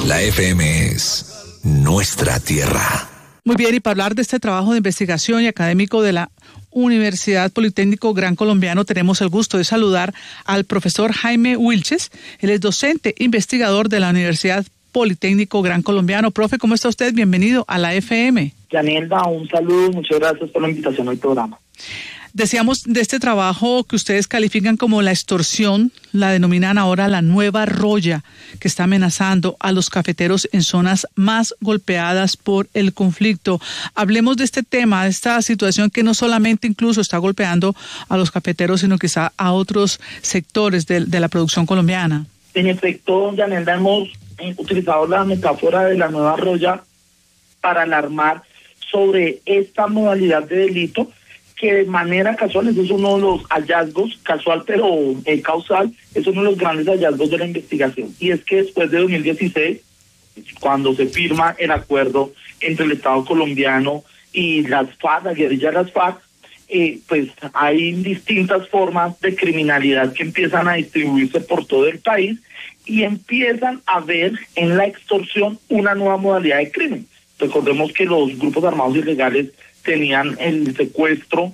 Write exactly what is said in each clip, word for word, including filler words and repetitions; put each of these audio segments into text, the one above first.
La F M es nuestra tierra. Muy bien, y para hablar de este trabajo de investigación y académico de la Universidad Politécnico Gran Colombiano, tenemos el gusto de saludar al profesor Jaime Wilches. Él es docente investigador de la Universidad Politécnico Gran Colombiano. Profe, ¿cómo está usted? Bienvenido a la F M. Yanelda, un saludo, muchas gracias por la invitación al programa. Decíamos de este trabajo que ustedes califican como la extorsión, la denominan ahora la nueva roya, que está amenazando a los cafeteros en zonas más golpeadas por el conflicto. Hablemos de este tema, de esta situación que no solamente incluso está golpeando a los cafeteros, sino quizá a otros sectores de, de la producción colombiana. En efecto, Yanelda, hemos eh, utilizado la metáfora de la nueva roya para alarmar sobre esta modalidad de delito que de manera casual, eso es uno de los hallazgos, casual pero eh, causal, es uno de los grandes hallazgos de la investigación. Y es que después de dos mil dieciséis, cuando se firma el acuerdo entre el Estado colombiano y las FARC, la guerrilla de las FARC, eh, pues hay distintas formas de criminalidad que empiezan a distribuirse por todo el país y empiezan a ver en la extorsión una nueva modalidad de crimen. Recordemos que los grupos armados ilegales tenían el secuestro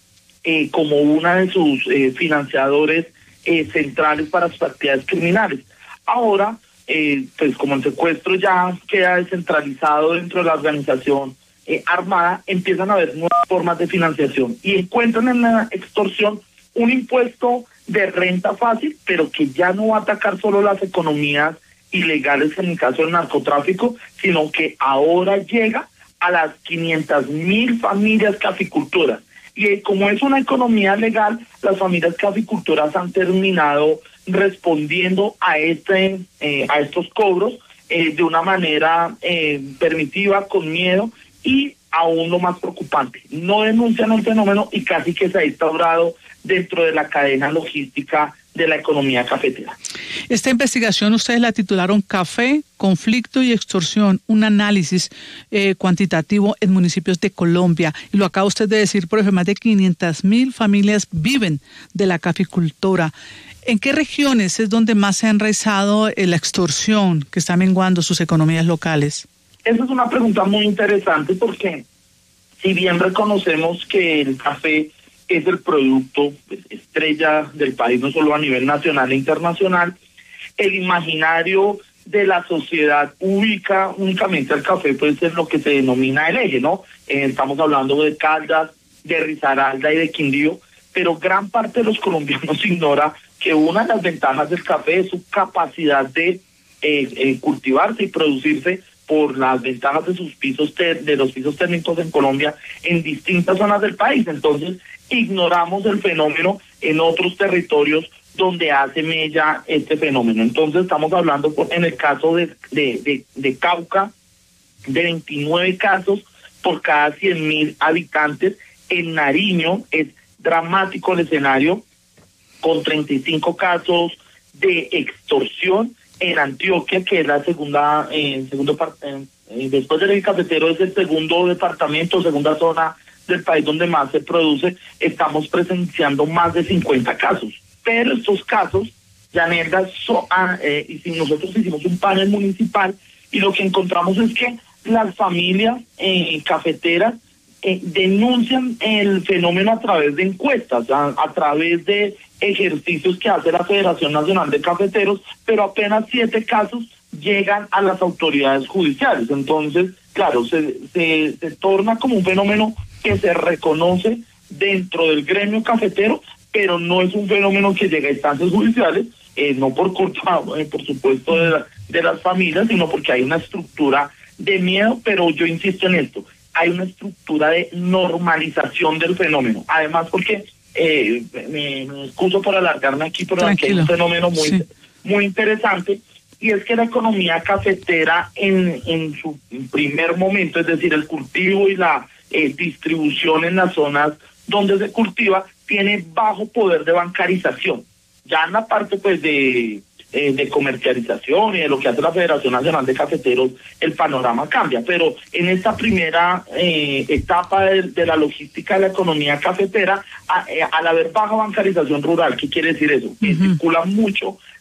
eh, como una de sus eh, financiadores eh, centrales para sus actividades criminales. Ahora, eh, pues como el secuestro ya queda descentralizado dentro de la organización eh, armada, empiezan a haber nuevas formas de financiación y encuentran en la extorsión un impuesto de renta fácil, pero que ya no va a atacar solo las economías ilegales en el caso del narcotráfico, sino que ahora llega a las quinientas mil familias caficultoras. Y como es una economía legal, las familias caficultoras han terminado respondiendo a este eh, a estos cobros eh, de una manera eh, permisiva, con miedo, y aún lo más preocupante, no denuncian el fenómeno y casi que se ha instaurado dentro de la cadena logística de la economía cafetera. Esta investigación ustedes la titularon Café, Conflicto y Extorsión, un análisis eh, cuantitativo en municipios de Colombia. Y lo acaba usted de decir, profe, más de quinientas mil familias viven de la caficultura. ¿En qué regiones es donde más se ha enraizado eh, la extorsión que está menguando sus economías locales? Esa es una pregunta muy interesante porque si bien reconocemos que el café es el producto pues, estrella del país, no solo a nivel nacional e internacional, el imaginario de la sociedad ubica únicamente al café pues en lo que se denomina el eje, ¿no? Eh, estamos hablando de Caldas, de Risaralda y de Quindío, pero gran parte de los colombianos ignora que una de las ventajas del café es su capacidad de eh, eh, cultivarse y producirse por las ventajas de sus pisos ter- de los pisos térmicos en Colombia en distintas zonas del país. Entonces ignoramos el fenómeno en otros territorios donde hace mella este fenómeno. Entonces estamos hablando por, en el caso de, de, de, de Cauca, de veintinueve casos por cada cien mil habitantes. En Nariño es dramático el escenario, con treinta y cinco casos de extorsión. En Antioquia, que es la segunda, eh, segundo eh, después del cafetero, es el segundo departamento, segunda zona del país donde más se produce, estamos presenciando más de cincuenta casos. Pero estos casos, Yanelda, so, ah, eh, y si nosotros hicimos un panel municipal y lo que encontramos es que las familias eh, cafeteras eh, denuncian el fenómeno a través de encuestas, a, a través de ejercicios que hace la Federación Nacional de Cafeteros, pero apenas siete casos llegan a las autoridades judiciales. Entonces, claro, se, se, se torna como un fenómeno que se reconoce dentro del gremio cafetero, pero no es un fenómeno que llega a instancias judiciales, eh, no por culpa, eh, por supuesto, de, la, de las familias, sino porque hay una estructura de miedo, pero yo insisto en esto, hay una estructura de normalización del fenómeno. Además, porque Eh, me, me excuso por alargarme aquí, pero aquí hay un fenómeno muy, sí. muy interesante, y es que la economía cafetera en, en su primer momento, es decir, el cultivo y la eh, distribución en las zonas donde se cultiva, tiene bajo poder de bancarización. Ya en la parte pues de, eh, de comercialización y de lo que hace la Federación Nacional de Cafeteros, el panorama cambia, pero en esta primera eh, etapa de, de la logística de la economía cafetera, a, eh, al haber baja bancarización rural, ¿qué quiere decir eso? Uh-huh. Que circula mucho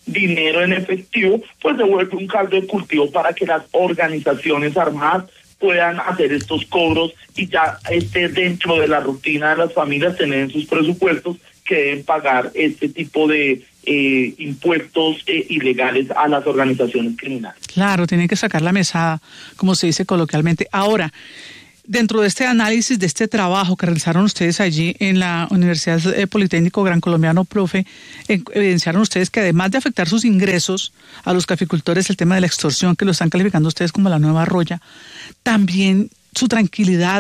dinero en efectivo, pues se vuelve un caldo de cultivo para que las organizaciones armadas puedan hacer estos cobros y ya esté dentro de la rutina de las familias tener en sus presupuestos que deben pagar este tipo de eh, impuestos eh, ilegales a las organizaciones criminales. Claro, tienen que sacar la mesada, como se dice coloquialmente. Ahora, dentro de este análisis, de este trabajo que realizaron ustedes allí en la Universidad Politécnico Gran Colombiano, profe, evidenciaron ustedes que además de afectar sus ingresos a los caficultores, el tema de la extorsión, que lo están calificando ustedes como la nueva roya, también su tranquilidad,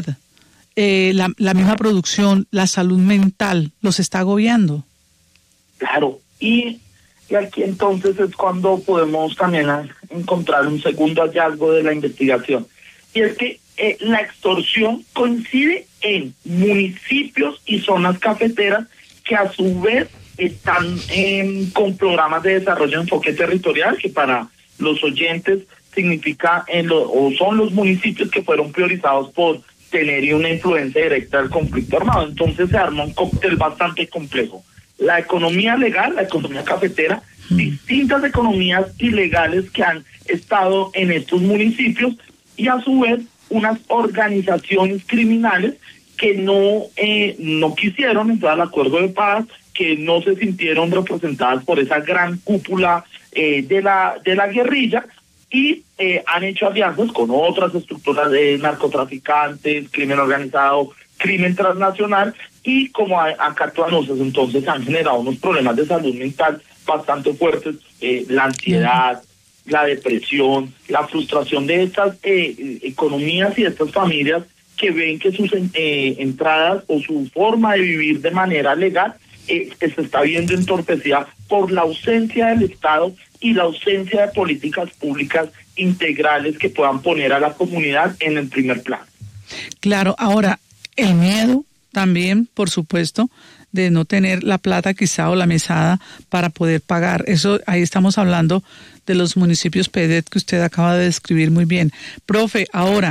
eh, la, la misma producción, la salud mental, los está agobiando. Claro, y, y aquí entonces es cuando podemos también encontrar un segundo hallazgo de la investigación, y es que eh, la extorsión coincide en municipios y zonas cafeteras que a su vez están eh, con programas de desarrollo de enfoque territorial, que para los oyentes significa en lo, o son los municipios que fueron priorizados por tener una influencia directa del conflicto armado. Entonces se arma un cóctel bastante complejo. La economía legal, la economía cafetera, mm. distintas economías ilegales que han estado en estos municipios y a su vez unas organizaciones criminales que no eh, no quisieron entrar al acuerdo de paz, que no se sintieron representadas por esa gran cúpula eh, de la de la guerrilla y eh, han hecho alianzas con otras estructuras de narcotraficantes, crimen organizado, crimen transnacional, y como acá todas entonces han generado unos problemas de salud mental bastante fuertes, eh, la ansiedad, la depresión, la frustración de estas eh, economías y de estas familias que ven que sus eh, entradas o su forma de vivir de manera legal eh, se está viendo entorpecida por la ausencia del Estado y la ausencia de políticas públicas integrales que puedan poner a la comunidad en el primer plano. Claro, ahora, el miedo también, por supuesto, de no tener la plata quizá o la mesada para poder pagar. Eso, ahí estamos hablando de los municipios P E D E T que usted acaba de describir muy bien. Profe, ahora,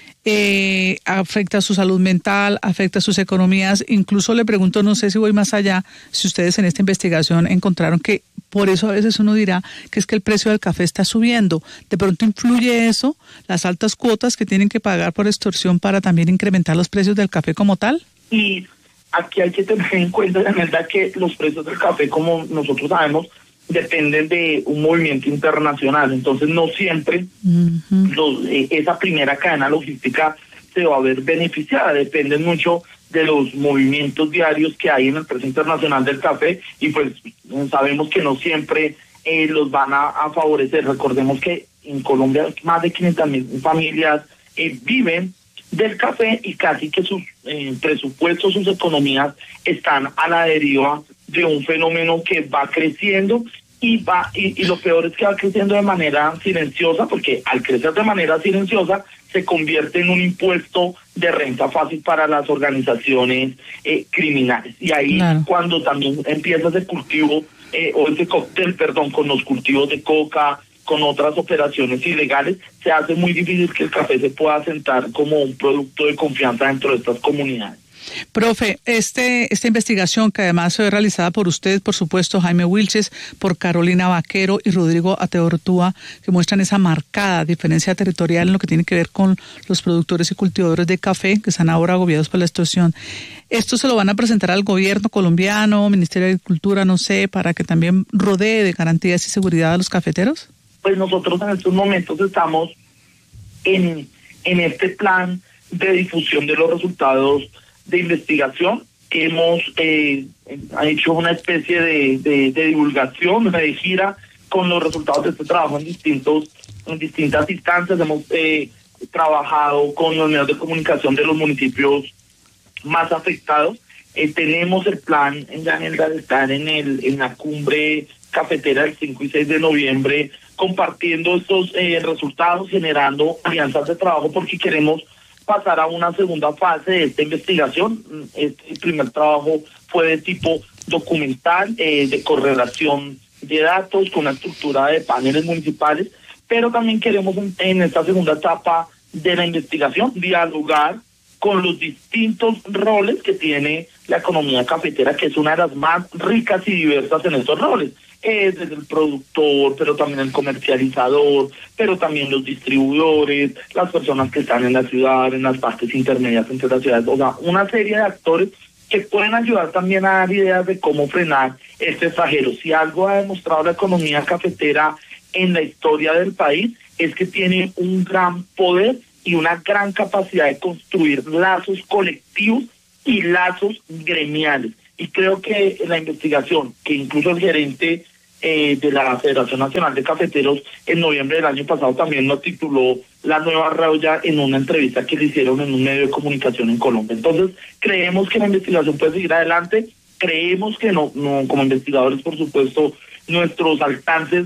eh, afecta su salud mental, afecta sus economías. Incluso le pregunto, no sé si voy más allá, si ustedes en esta investigación encontraron que por eso a veces uno dirá que es que el precio del café está subiendo. ¿De pronto influye eso, las altas cuotas que tienen que pagar por extorsión para también incrementar los precios del café como tal? Y aquí hay que tener en cuenta, la verdad, que los precios del café, como nosotros sabemos, dependen de un movimiento internacional. Entonces no siempre uh-huh. los, eh, esa primera cadena logística se va a ver beneficiada. Depende mucho de los movimientos diarios que hay en el precio internacional del café, y pues sabemos que no siempre eh, los van a, a favorecer. Recordemos que en Colombia más de quinientas mil familias eh, viven del café y casi que sus eh, presupuestos, sus economías están a la deriva de un fenómeno que va creciendo y va y, y lo peor es que va creciendo de manera silenciosa, porque al crecer de manera silenciosa se convierte en un impuesto de renta fácil para las organizaciones eh, criminales. Y ahí claro. cuando también empieza ese cultivo eh, o ese cóctel, perdón, con los cultivos de coca, con otras operaciones ilegales, se hace muy difícil que el café se pueda asentar como un producto de confianza dentro de estas comunidades. Profe, este, esta investigación que además fue realizada por usted, por supuesto, Jaime Wilches, por Carolina Vaquero y Rodrigo Ateortúa, que muestran esa marcada diferencia territorial en lo que tiene que ver con los productores y cultivadores de café, que están ahora agobiados por la extorsión. ¿Esto se lo van a presentar al gobierno colombiano, Ministerio de Agricultura, no sé, para que también rodee de garantías y seguridad a los cafeteros? Pues nosotros en estos momentos estamos en, en este plan de difusión de los resultados de investigación. Hemos eh, hecho una especie de, de, de divulgación, de gira con los resultados de este trabajo en distintos en distintas instancias. Hemos eh, trabajado con los medios de comunicación de los municipios más afectados. Eh, tenemos el plan en la agenda de estar en el en la cumbre cafetera del cinco y seis de noviembre compartiendo estos eh, resultados, generando alianzas de trabajo, porque queremos pasar a una segunda fase de esta investigación. Este primer trabajo fue de tipo documental, eh, de correlación de datos con una estructura de paneles municipales, pero también queremos en, en esta segunda etapa de la investigación dialogar con los distintos roles que tiene la economía cafetera, que es una de las más ricas y diversas en estos roles. eh, desde el productor, pero también el comercializador, pero también los distribuidores, las personas que están en la ciudad, en las partes intermedias entre las ciudades, o sea, una serie de actores que pueden ayudar también a dar ideas de cómo frenar este exagero. Si algo ha demostrado la economía cafetera en la historia del país, es que tiene un gran poder y una gran capacidad de construir lazos colectivos y lazos gremiales. Y creo que la investigación, que incluso el gerente eh, de la Federación Nacional de Cafeteros en noviembre del año pasado también lo tituló La Nueva Roya en una entrevista que le hicieron en un medio de comunicación en Colombia. Entonces, creemos que la investigación puede seguir adelante, creemos que no, no como investigadores, por supuesto, nuestros alcances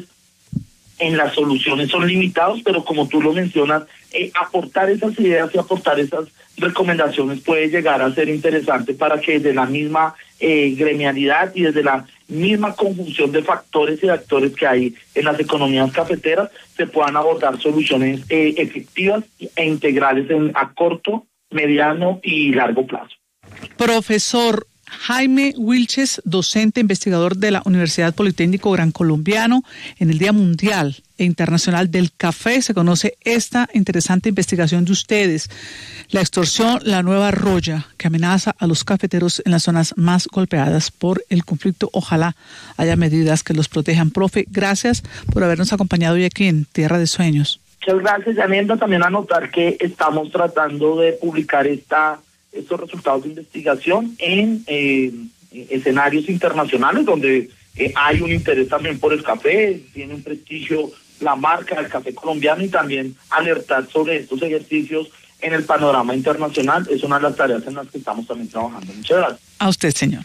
en las soluciones son limitados, pero como tú lo mencionas, eh, aportar esas ideas y aportar esas recomendaciones puede llegar a ser interesante para que desde la misma eh, gremialidad y desde la misma conjunción de factores y de actores que hay en las economías cafeteras se puedan abordar soluciones eh, efectivas e integrales en, a corto, mediano y largo plazo. Profesor Jaime Wilches, docente investigador de la Universidad Politécnico Gran Colombiano, en el Día Mundial e Internacional del Café se conoce esta interesante investigación de ustedes, la extorsión, la nueva roya que amenaza a los cafeteros en las zonas más golpeadas por el conflicto. Ojalá haya medidas que los protejan. Profe, gracias por habernos acompañado hoy aquí en Tierra de Sueños. Muchas gracias, Yanenda. También anotar que estamos tratando de publicar esta estos resultados de investigación en eh, escenarios internacionales donde eh, hay un interés también por el café, tiene un prestigio la marca del café colombiano, y también alertar sobre estos ejercicios en el panorama internacional. Es una de las tareas en las que estamos también trabajando. Muchas gracias. A usted, señor.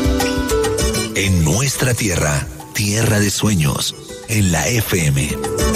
En nuestra tierra, Tierra de Sueños, en la F M.